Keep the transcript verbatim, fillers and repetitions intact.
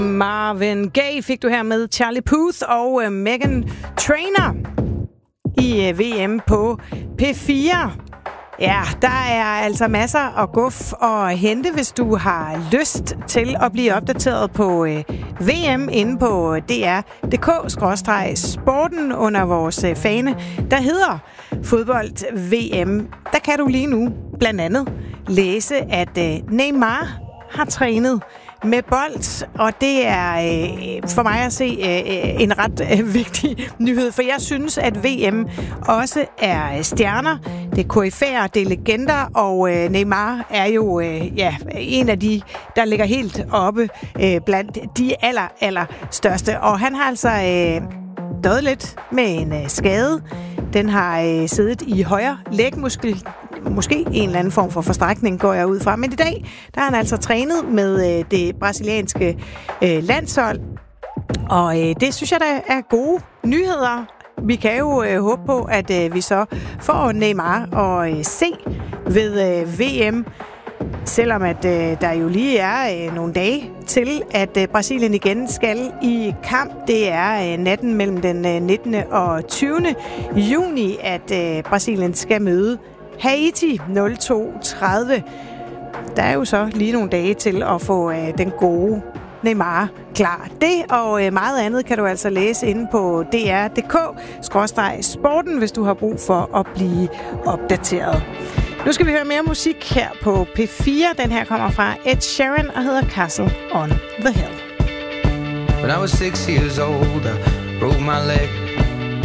Marvin Gaye fik du her med Charlie Puth og uh, Meghan Trainor i uh, V M på P fire. Ja, der er altså masser at guf og hente, hvis du har lyst til at blive opdateret på uh, V M inde på D R punktum D K skråstreg sporten under vores uh, fane, der hedder Fodbold V M. Der kan du lige nu blandt andet læse, at uh, Neymar har trænet med bold, og det er øh, for mig at se øh, en ret øh, vigtig nyhed, for jeg synes, at V M også er stjerner, det er koryfæer, det er legender, og øh, Neymar er jo øh, ja, en af de, der ligger helt oppe øh, blandt de aller, aller største, og han har altså øh, døjet lidt med en øh, skade. Den har øh, siddet i højre lægmuskel. Måske en eller anden form for forstrækning, går jeg ud fra. Men i dag, der har han altså trænet med øh, det brasilianske øh, landshold. Og øh, det synes jeg, der er gode nyheder. Vi kan jo øh, håbe på, at øh, vi så får Neymar og øh, se ved øh, V M. Selvom at øh, der jo lige er øh, nogle dage til, at øh, Brasilien igen skal i kamp. Det er øh, natten mellem den øh, nittende og tyvende juni, at øh, Brasilien skal møde Haiti nul to tredive. Der er jo så lige nogle dage til at få øh, den gode Neymar klar. Det og øh, meget andet kan du altså læse inde på D R punktum D K skråstreg sporten, hvis du har brug for at blive opdateret. Nu skal vi høre mere musik her på P fire. Den her kommer fra Ed Sheeran og hedder Castle on the Hill. When I was six years old, I broke my leg.